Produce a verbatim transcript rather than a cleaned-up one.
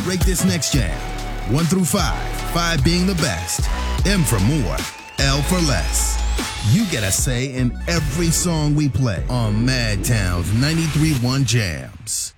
Rate this next jam. One through five. Five being the best. M for more. L for less. You get a say in every song we play on Madtown's ninety-three point one Jams.